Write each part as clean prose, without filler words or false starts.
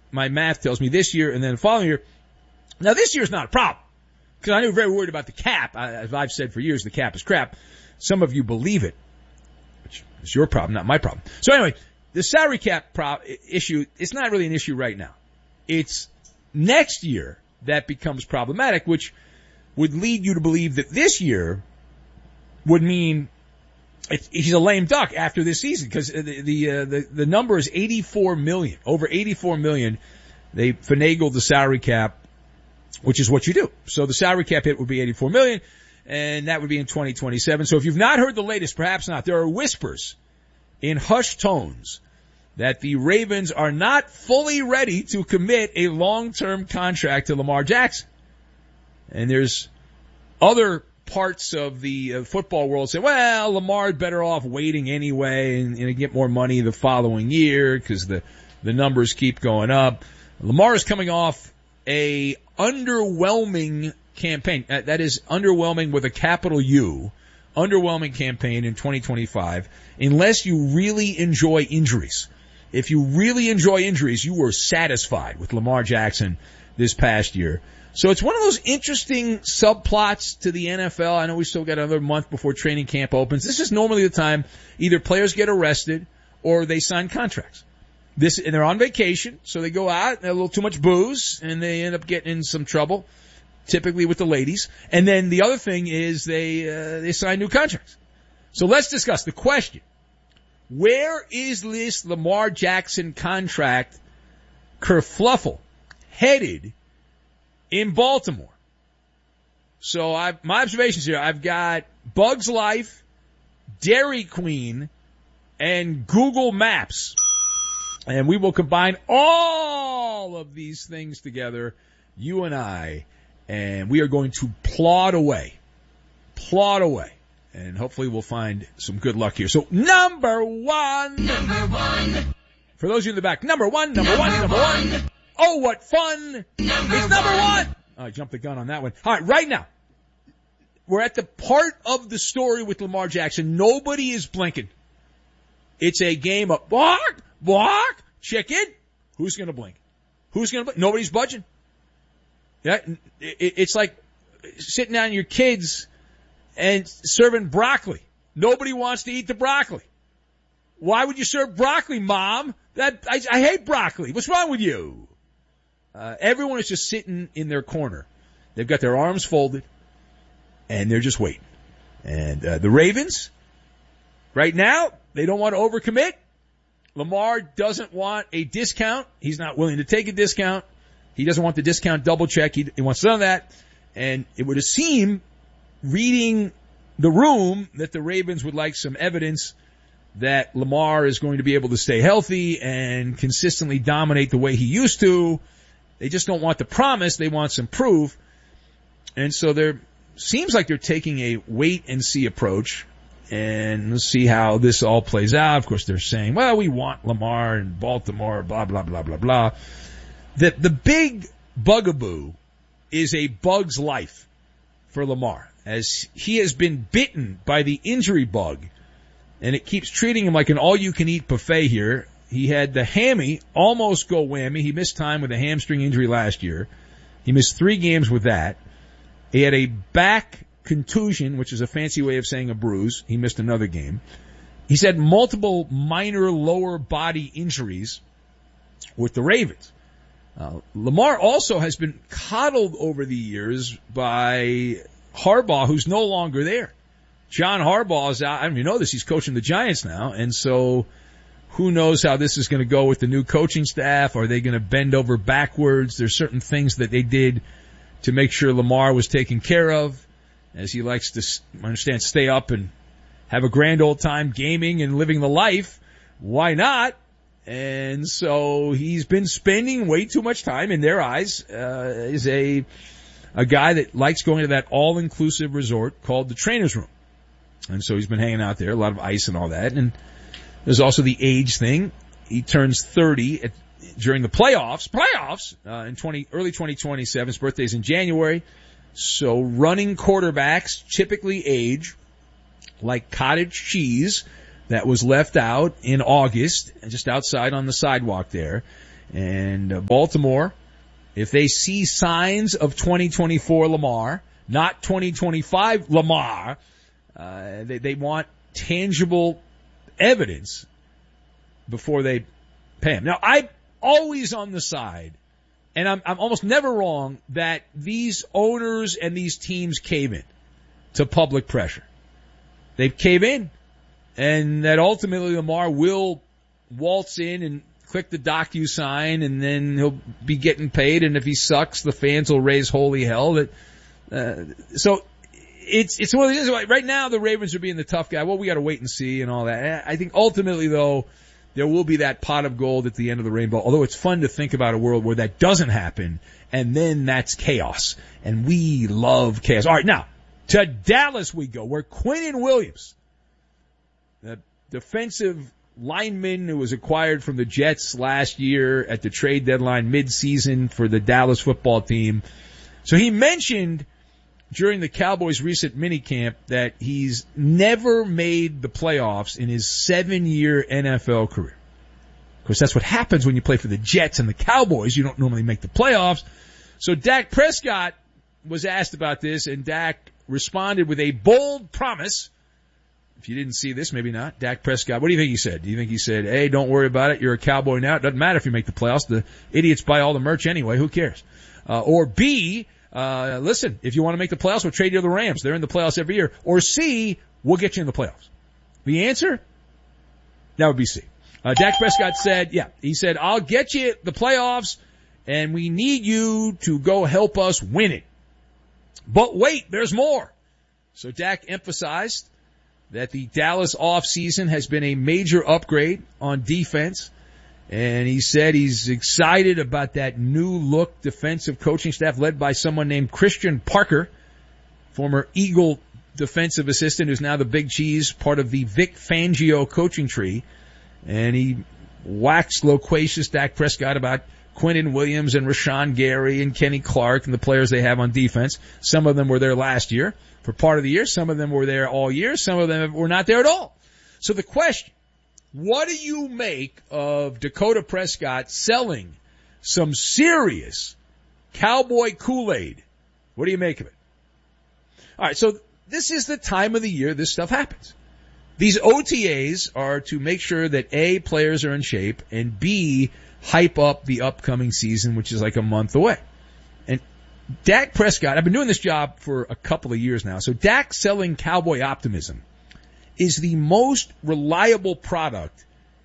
my math tells me this year and then the following year. Now, this year's not a problem because I know you're very worried about the cap. As I've said for years, the cap is crap. Some of you believe it, which is your problem, not my problem. So anyway, the salary cap issue, it's not really an issue right now. It's next year that becomes problematic, which would lead you to believe that this year would mean he's a lame duck after this season because the number is $84 million, over $84 million. They finagled the salary cap, which is what you do. So the salary cap hit would be $84 million, and that would be in 2027. So if you've not heard the latest, perhaps not, there are whispers in hushed tones that the Ravens are not fully ready to commit a long-term contract to Lamar Jackson. And there's other parts of the football world say, well, Lamar's better off waiting anyway and get more money the following year because the numbers keep going up. Lamar is coming off a underwhelming campaign. That is underwhelming with a capital U. Underwhelming campaign in 2025 unless you really enjoy injuries. If you really enjoy injuries, you were satisfied with Lamar Jackson this past year. So it's one of those interesting subplots to the NFL. I know we still got another month before training camp opens. This is normally the time either players get arrested or they sign contracts. And they're on vacation, so they go out and have a little too much booze and they end up getting in some trouble, typically with the ladies. And then the other thing is they sign new contracts. So let's discuss the question. Where is this Lamar Jackson contract kerfluffle headed in Baltimore? So my observations here, I've got Bugs Life, Dairy Queen, and Google Maps. And we will combine all of these things together, you and I, and we are going to plod away. And hopefully we'll find some good luck here. So number one. For those of you in the back, number one. Oh, what fun. It's number one. Oh, I jumped the gun on that one. All right, right now, we're at the part of the story with Lamar Jackson. Nobody is blinking. It's a game of bark, chicken. Who's going to blink? Nobody's budging. Yeah, it's like sitting down your kids and serving broccoli. Nobody wants to eat the broccoli. Why would you serve broccoli, Mom? I hate broccoli. What's wrong with you? Everyone is just sitting in their corner. They've got their arms folded, and they're just waiting. And the Ravens, right now, they don't want to overcommit. Lamar doesn't want a discount. He's not willing to take a discount. He doesn't want the discount double check. He wants none of that. And it would seem, reading the room, that the Ravens would like some evidence that Lamar is going to be able to stay healthy and consistently dominate the way he used to. They just don't want the promise. They want some proof. And so seems like they're taking a wait-and-see approach. And let's see how this all plays out. Of course, they're saying, well, we want Lamar in Baltimore, blah, blah, blah, blah, blah. The big bugaboo is a bug's life for Lamar, as he has been bitten by the injury bug, and it keeps treating him like an all-you-can-eat buffet here. He had the hammy almost go whammy. He missed time with a hamstring injury last year. He missed 3 games with that. He had a back contusion, which is a fancy way of saying a bruise. He missed another game. He's had multiple minor lower body injuries with the Ravens. Lamar also has been coddled over the years by Harbaugh, who's no longer there. John Harbaugh is out. I don't even know this. He's coaching the Giants now. And so who knows how this is going to go with the new coaching staff? Are they going to bend over backwards? There's certain things that they did to make sure Lamar was taken care of, as he likes to, I understand, stay up and have a grand old time gaming and living the life. Why not? And so he's been spending way too much time, in their eyes, is a guy that likes going to that all-inclusive resort called the Trainer's Room. And so he's been hanging out there, a lot of ice and all that. And there's also the age thing. He turns 30 during the playoffs, in early 2027. His birthday's in January. So running quarterbacks typically age like cottage cheese that was left out in August, just outside on the sidewalk there. And Baltimore, if they see signs of 2024 Lamar, not 2025 Lamar, they want tangible evidence before they pay him. Now, I'm always on the side, and I'm almost never wrong, that these owners and these teams cave in to public pressure. They cave in, and that ultimately Lamar will waltz in and click the DocuSign, and then he'll be getting paid, and if he sucks, the fans will raise holy hell. So it's one of the things. Right now, the Ravens are being the tough guy. Well, we got to wait and see and all that. I think ultimately, though, there will be that pot of gold at the end of the rainbow. Although it's fun to think about a world where that doesn't happen, and then that's chaos. And we love chaos. All right, now to Dallas we go, where Quinnen Williams, the defensive lineman who was acquired from the Jets last year at the trade deadline mid-season for the Dallas football team. So he mentioned during the Cowboys' recent minicamp that he's never made the playoffs in his 7-year NFL career. Of course, that's what happens when you play for the Jets and the Cowboys. You don't normally make the playoffs. So Dak Prescott was asked about this, and Dak responded with a bold promise. If you didn't see this, maybe not. Dak Prescott, what do you think he said? Do you think he said, hey, don't worry about it, you're a Cowboy now, it doesn't matter if you make the playoffs, the idiots buy all the merch anyway, who cares? Or B, listen, if you want to make the playoffs, we'll trade you to the Rams, they're in the playoffs every year. Or C, we'll get you in the playoffs. The answer? That would be C. Dak Prescott said, he said, I'll get you the playoffs, and we need you to go help us win it. But wait, there's more. So Dak emphasized that the Dallas offseason has been a major upgrade on defense. And he said he's excited about that new look defensive coaching staff led by someone named Christian Parker, former Eagle defensive assistant who's now the Big Cheese, part of the Vic Fangio coaching tree. And he waxed loquacious Dak Prescott about Quinnen Williams and Rashawn Gary and Kenny Clark and the players they have on defense. Some of them were there last year for part of the year. Some of them were there all year. Some of them were not there at all. So the question, what do you make of Dakota Prescott selling some serious cowboy Kool-Aid? What do you make of it? All right, so this is the time of the year this stuff happens. These OTAs are to make sure that A, players are in shape, and B, hype up the upcoming season, which is like a month away. And Dak Prescott, I've been doing this job for a couple of years now, so Dak selling cowboy optimism is the most reliable product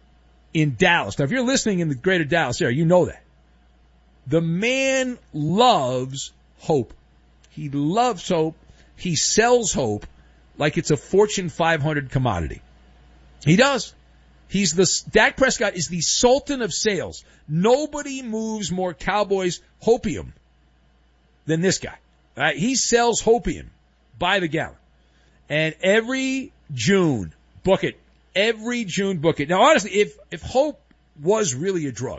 in Dallas. Now, if you're listening in the greater Dallas area, you know that. The man loves hope. He loves hope. He sells hope like it's a Fortune 500 commodity. He does. Dak Prescott is the sultan of sales. Nobody moves more Cowboys hopium than this guy. All right? He sells hopium by the gallon. And every June, book it. Every June, book it. Now, honestly, if hope was really a drug,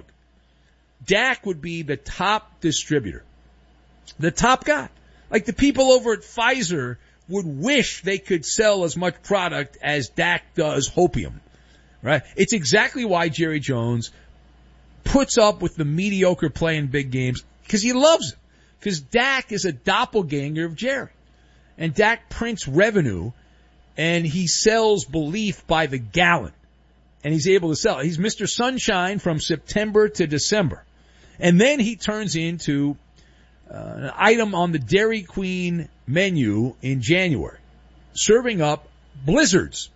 Dak would be the top distributor. The top guy. Like the people over at Pfizer would wish they could sell as much product as Dak does hopium. Right? It's exactly why Jerry Jones puts up with the mediocre play in big games, because he loves it. Because Dak is a doppelganger of Jerry. And Dak prints revenue, and he sells belief by the gallon. And he's able to sell it. He's Mr. Sunshine from September to December. And then he turns into an item on the Dairy Queen menu in January, serving up blizzards.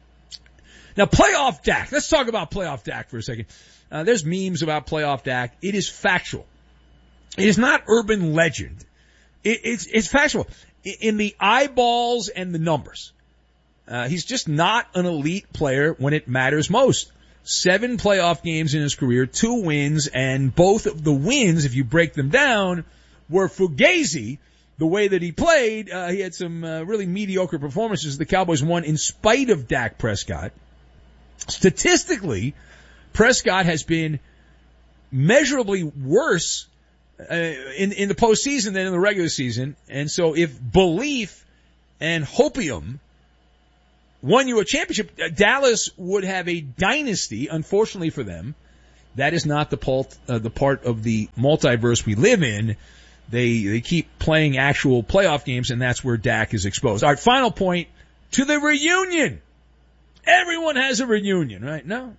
Now, playoff Dak. Let's talk about playoff Dak for a second. There's memes about playoff Dak. It is factual. It is not urban legend. It's factual. In the eyeballs and the numbers. He's just not an elite player when it matters most. 7 playoff games in his career, 2 wins, and both of the wins, if you break them down, were fugazi. The way that he played, he had some really mediocre performances. The Cowboys won in spite of Dak Prescott. Statistically, Prescott has been measurably worse in the postseason than in the regular season. And so if belief and hopium won you a championship, Dallas would have a dynasty, unfortunately for them, That is not the part of the multiverse we live in. They keep playing actual playoff games, and that's where Dak is exposed. All right, final point to the reunion. Everyone has a reunion, right? No.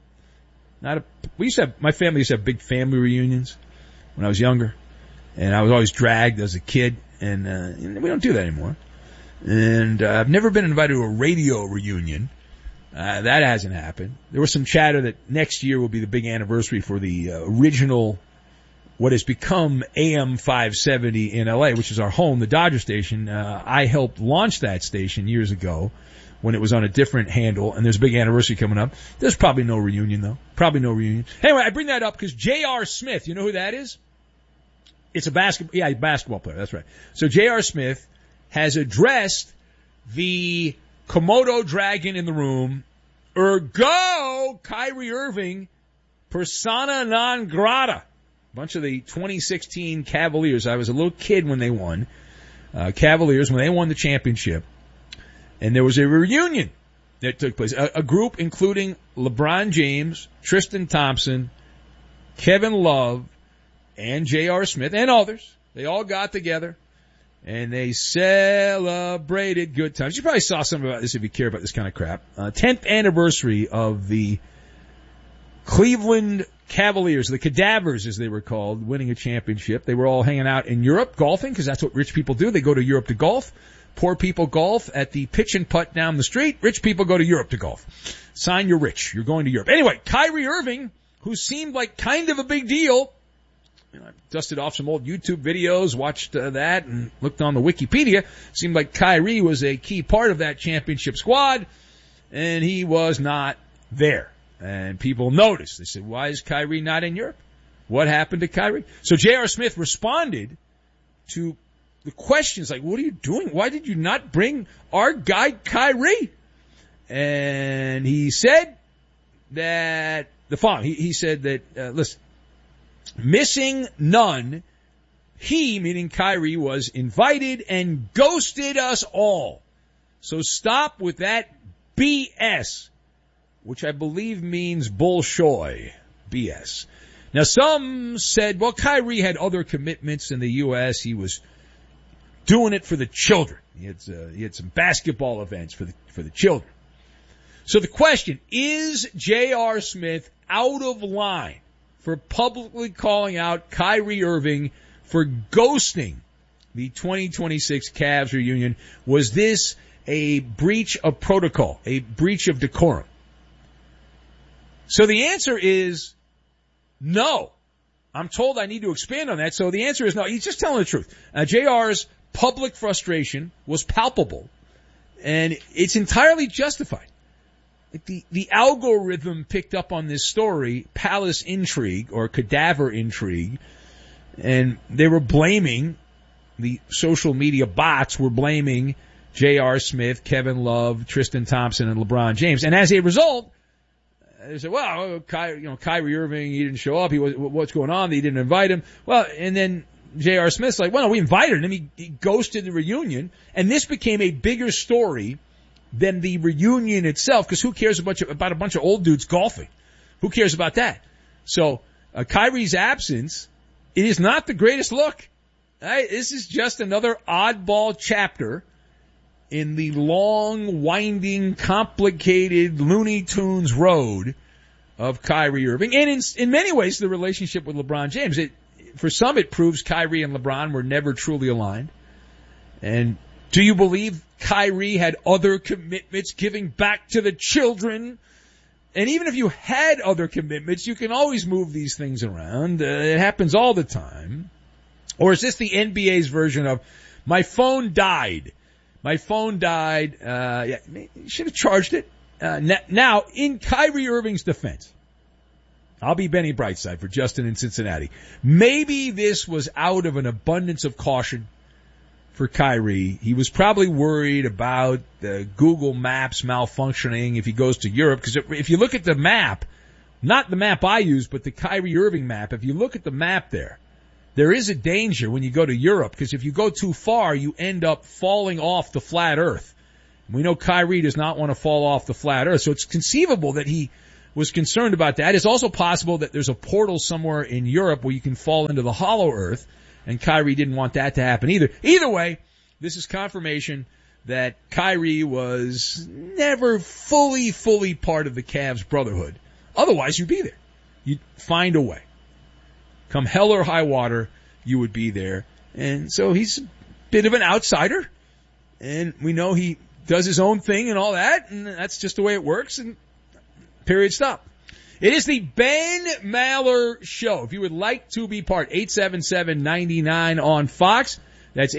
My family used to have big family reunions when I was younger, and I was always dragged as a kid, and we don't do that anymore. And I've never been invited to a radio reunion. That hasn't happened. There was some chatter that next year will be the big anniversary for the original, what has become AM 570 in LA, which is our home, the Dodger station. I helped launch that station years ago when it was on a different handle, and there's a big anniversary coming up. There's probably no reunion, though. Probably no reunion. Anyway, I bring that up because J.R. Smith, you know who that is? It's a basketball player, that's right. So J.R. Smith has addressed the Komodo dragon in the room, ergo Kyrie Irving, persona non grata. Bunch of the 2016 Cavaliers. I was a little kid when they won. Cavaliers, when they won the championship. And there was a reunion that took place. A group including LeBron James, Tristan Thompson, Kevin Love, and J.R. Smith, and others. They all got together, and they celebrated good times. You probably saw something about this if you care about this kind of crap. 10th anniversary of the Cleveland Cavaliers, the Cadavers as they were called, winning a championship. They were all hanging out in Europe golfing, because that's what rich people do. They go to Europe to golf. Poor people golf at the pitch and putt down the street. Rich people go to Europe to golf. Sign, you're rich. You're going to Europe. Anyway, Kyrie Irving, who seemed like kind of a big deal. I dusted off some old YouTube videos, watched that, and looked on the Wikipedia. Seemed like Kyrie was a key part of that championship squad, and he was not there. And people noticed. They said, why is Kyrie not in Europe? What happened to Kyrie? So J.R. Smith responded to the questions like, what are you doing? Why did you not bring our guy Kyrie? And he said that the following. He said that, listen, missing none, he, meaning Kyrie, was invited and ghosted us all. So stop with that BS, which I believe means bullshoy, BS. Now some said, well, Kyrie had other commitments in the U.S. He was doing it for the children. He had some basketball events for the children. So the question, is J.R. Smith out of line for publicly calling out Kyrie Irving for ghosting the 2026 Cavs reunion? Was this a breach of protocol, a breach of decorum? So the answer is no. I'm told I need to expand on that. So the answer is no. He's just telling the truth. JR's public frustration was palpable, and it's entirely justified. The algorithm picked up on this story, palace intrigue or cadaver intrigue, and they were blaming, the social media bots were blaming J.R. Smith, Kevin Love, Tristan Thompson, and LeBron James. And as a result, they said, well, Kyrie Irving, he didn't show up. What's going on? They didn't invite him. Well, and then J.R. Smith's like, well, no, we invited him. He ghosted the reunion. And this became a bigger story than the reunion itself, because who cares about a bunch of old dudes golfing? Who cares about that? So, Kyrie's absence, it is not the greatest look. Right? This is just another oddball chapter in the long, winding, complicated Looney Tunes road of Kyrie Irving. And in many ways, the relationship with LeBron James. For some, it proves Kyrie and LeBron were never truly aligned. And do you believe Kyrie had other commitments, giving back to the children? And even if you had other commitments, you can always move these things around. It happens all the time. Or is this the NBA's version of, my phone died? My phone died. You should have charged it. Now, in Kyrie Irving's defense, I'll be Benny Brightside for Justin in Cincinnati. Maybe this was out of an abundance of caution for Kyrie. He was probably worried about the Google Maps malfunctioning if he goes to Europe. Because if you look at the map, not the map I use, but the Kyrie Irving map, if you look at the map there is a danger when you go to Europe, because if you go too far, you end up falling off the flat earth. We know Kyrie does not want to fall off the flat earth, so it's conceivable that he was concerned about that. It's also possible that there's a portal somewhere in Europe where you can fall into the hollow earth, and Kyrie didn't want that to happen either. Either way, this is confirmation that Kyrie was never fully part of the Cavs brotherhood. Otherwise, you'd be there. You'd find a way. Come hell or high water, you would be there. And so he's a bit of an outsider, and we know he does his own thing and all that, and that's just the way it works, and period, stop. It is the Ben Maller Show. If you would like to be part, 877-99 on Fox. That's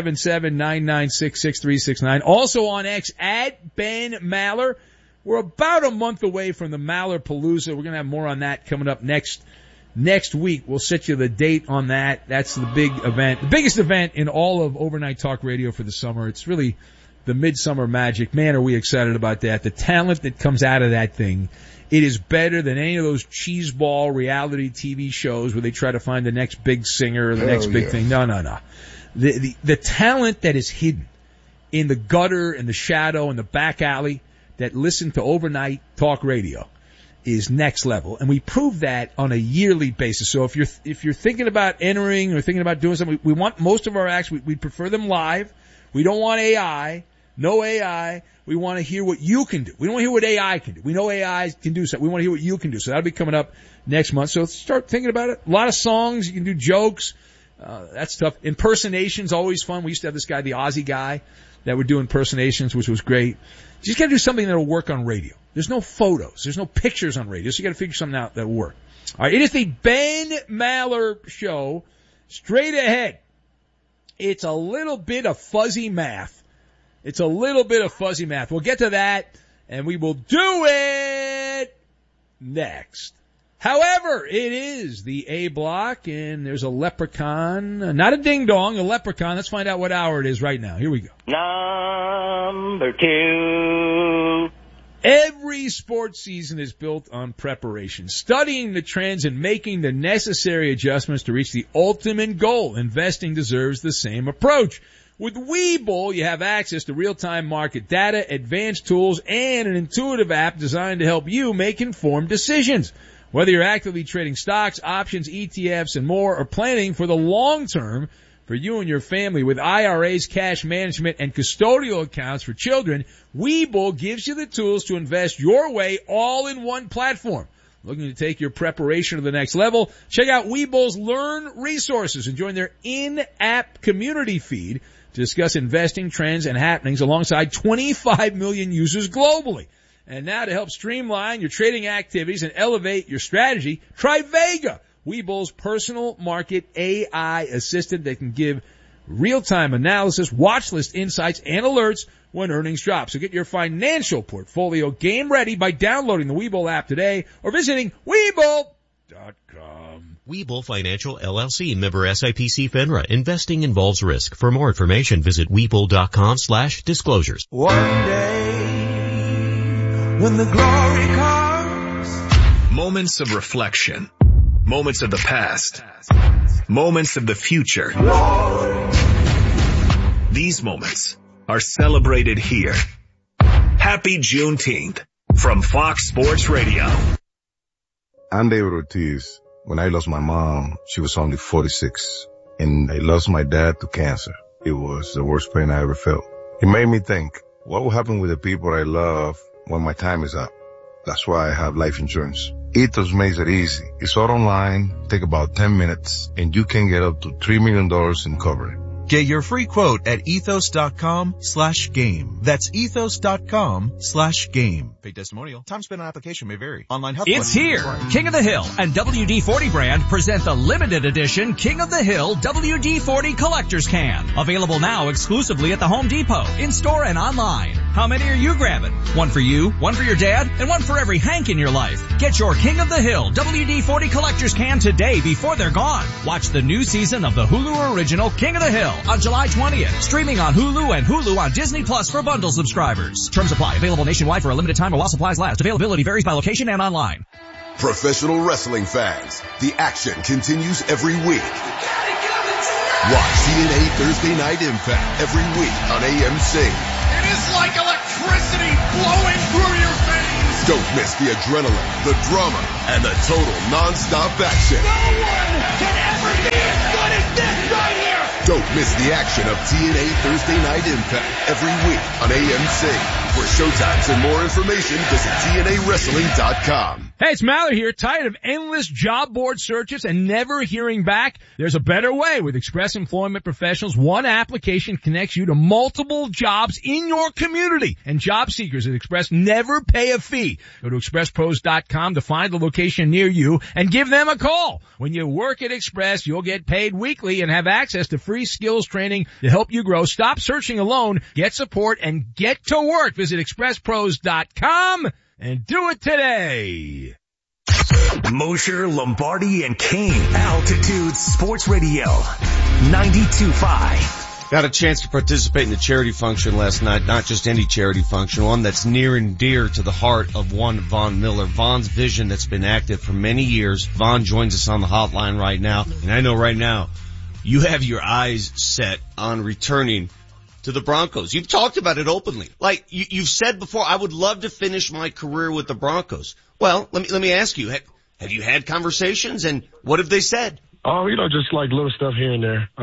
877-996-6369. Also on X, at Ben Maller. We're about a month away from the Maller Palooza. We're going to have more on that coming up next week. We'll set you the date on that. That's the big event, the biggest event in all of Overnight Talk Radio for the summer. It's really the Midsummer Magic. Man, are we excited about that. The talent that comes out of that thing, it is better than any of those cheeseball reality TV shows where they try to find the next big singer or the next big thing. No. The talent that is hidden in the gutter and the shadow and the back alley that listen to Overnight Talk Radio is next level. And we prove that on a yearly basis. So if you're thinking about entering or thinking about doing something, we want most of our acts, we prefer them live. We don't want AI. No AI. We want to hear what you can do. We don't want to hear what AI can do. We know AI can do something. We want to hear what you can do. So that'll be coming up next month. So start thinking about it. A lot of songs. You can do jokes. That's tough. Impersonations, always fun. We used to have this guy, the Aussie guy, that would do impersonations, which was great. You just got to do something that will work on radio. There's no photos. There's no pictures on radio. So you got to figure something out that will work. All right. It is the Ben Maller Show. Straight ahead. It's a little bit of fuzzy math. We'll get to that, and we will do it next. However, it is the A block, and there's a leprechaun. Not a ding-dong, a leprechaun. Let's find out what hour it is right now. Here we go. Number 2. Every sports season is built on preparation, studying the trends and making the necessary adjustments to reach the ultimate goal. Investing deserves the same approach. With Webull, you have access to real-time market data, advanced tools, and an intuitive app designed to help you make informed decisions. Whether you're actively trading stocks, options, ETFs, and more, or planning for the long term for you and your family with IRAs, cash management, and custodial accounts for children, Webull gives you the tools to invest your way all in one platform. Looking to take your preparation to the next level? Check out Webull's Learn resources and join their in-app community feed to discuss investing trends and happenings alongside 25 million users globally. And now to help streamline your trading activities and elevate your strategy, try Vega, Webull's personal market AI assistant that can give real-time analysis, watch list insights, and alerts when earnings drop. So get your financial portfolio game ready by downloading the Webull app today or visiting Webull.com. Webull Financial LLC, member SIPC FINRA. Investing involves risk. For more information, visit Webull.com/disclosures. One day, when the glory comes. Moments of reflection. Moments of the past. Moments of the future. Glory. These moments are celebrated here. Happy Juneteenth from Fox Sports Radio. I'm David Ortiz. When I lost my mom, she was only 46. And I lost my dad to cancer. It was the worst pain I ever felt. It made me think, what will happen with the people I love when my time is up? That's why I have life insurance. Ethos makes it easy. It's all online, take about 10 minutes, and you can get up to $3 million in coverage. Get your free quote at ethos.com/game. That's ethos.com/game. Paid testimonial. Time spent on application may vary. Online health. It's here. King of the Hill and WD-40 brand present the limited edition King of the Hill WD-40 Collector's Can. Available now exclusively at the Home Depot, in-store and online. How many are you grabbing? One for you, one for your dad, and one for every Hank in your life. Get your King of the Hill WD-40 Collector's Can today before they're gone. Watch the new season of the Hulu original King of the Hill on July 20th. Streaming on Hulu and Hulu on Disney Plus for bundle subscribers. Terms apply. Available nationwide for a limited time or while supplies last. Availability varies by location and online. Professional wrestling fans, the action continues every week. Watch TNA Thursday Night Impact every week on AMC. It is like electricity flowing through your veins. Don't miss the adrenaline, the drama, and the total non-stop action. No one can ever be as good as this right here. Don't miss the action of TNA Thursday Night Impact every week on AMC. For showtimes and more information, visit TNAWrestling.com. Hey, it's Mallory here. Tired of endless job board searches and never hearing back? There's a better way. With Express Employment Professionals, one application connects you to multiple jobs in your community. And job seekers at Express never pay a fee. Go to expresspros.com to find the location near you and give them a call. When you work at Express, you'll get paid weekly and have access to free skills training to help you grow. Stop searching alone. Get support and get to work. Visit expresspros.com and do it today. Mosher, Lombardi, and Kane. Altitude Sports Radio. 92.5. Got a chance to participate in the charity function last night. Not just any charity function, one that's near and dear to the heart of one Von Miller. Von's vision that's been active for many years. Von joins us on the hotline right now. And I know right now you have your eyes set on returning to the Broncos. You've talked about it openly. Like you've said before, I would love to finish my career with the Broncos. Well, let me ask you, have you had conversations and what have they said? Oh, just like little stuff here and there.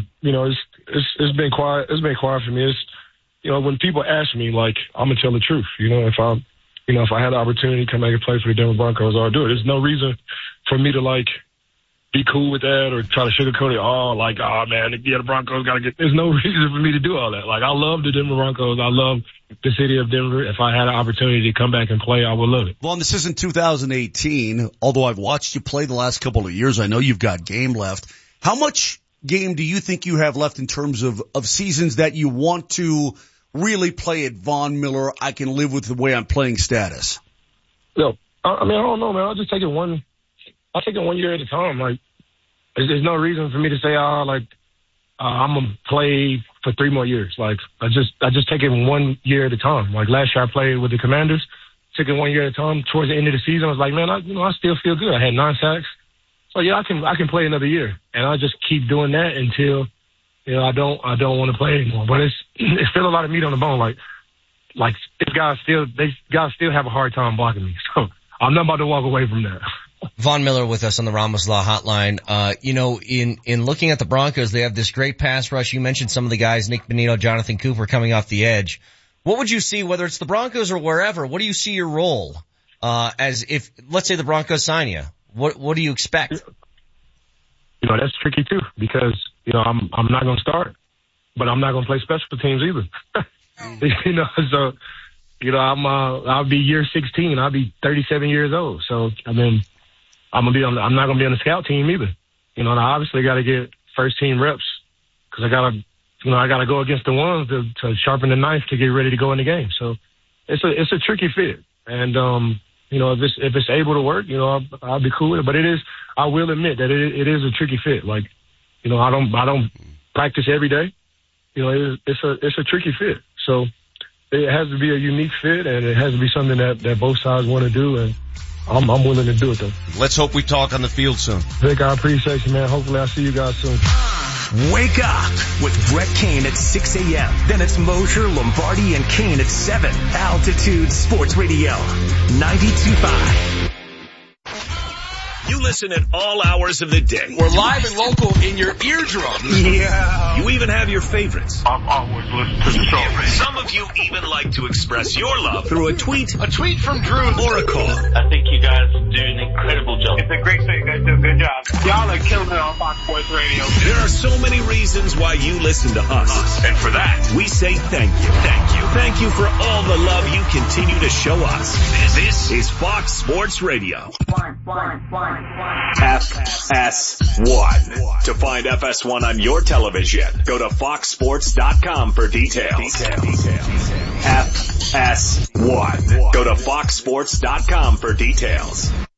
It's been quiet. It's been quiet for me. It's, when people ask me, like, I'm gonna tell the truth. If I had the opportunity to come back and play for the Denver Broncos, I'll do it. There's no reason for me to be cool with that or try to sugarcoat it. The Broncos gotta get. There's no reason for me to do all that. I love the Denver Broncos. I love the city of Denver. If I had an opportunity to come back and play, I would love it. Well, and this isn't 2018. Although I've watched you play the last couple of years, I know you've got game left. How much game do you think you have left in terms of seasons that you want to really play at Von Miller? I can live with the way I'm playing status. No, I don't know, man. I'll just take it one year at a time. There's no reason for me to say, I'm gonna play for 3 more years. I just take it 1 year at a time. Last year I played with the Commanders, took it 1 year at a time. Towards the end of the season, I was like, man, I still feel good. I had 9 sacks. So yeah, I can play another year, and I just keep doing that until I don't want to play anymore. But it's still a lot of meat on the bone. These guys still have a hard time blocking me. So I'm not about to walk away from that. Von Miller with us on the Ramos Law Hotline. In looking at the Broncos, they have this great pass rush. You mentioned some of the guys, Nick Bonito, Jonathan Cooper coming off the edge. What would you see, whether it's the Broncos or wherever? What do you see your role as if, let's say, the Broncos sign you? What do you expect? That's tricky too, because, I'm not going to start, but I'm not going to play special teams either. So, I'll be year 16. I'll be 37 years old. So, I'm not going to be on the scout team either. I obviously got to get first team reps because I got to go against the ones to sharpen the knife to get ready to go in the game. So it's a tricky fit. And, if it's able to work, I'll be cool with it. But I will admit that it is a tricky fit. I don't practice every day. It's a tricky fit. So it has to be a unique fit, and it has to be something that both sides want to do. And I'm willing to do it though. Let's hope we talk on the field soon. Vic, I appreciate you, man. Hopefully I'll see you guys soon. Wake up with Brett Kane at 6 a.m. Then it's Mosher, Lombardi, and Kane at 7. Altitude Sports Radio, 92.5. You listen at all hours of the day. We're live and local in your eardrums. Yeah. You even have your favorites. I'm always listening to the show. Some of you even like to express your love through a tweet. A tweet from Drew. Or a call. I think you guys do an incredible job. It's a great show. You guys do a good job. Y'all are killing it on Fox Sports Radio. There are so many reasons why you listen to us. And for that, we say thank you. Thank you. Thank you for all the love you continue to show us. This is Fox Sports Radio. FS1. To find FS1 on your television, go to foxsports.com for details. FS1. Go to foxsports.com for details.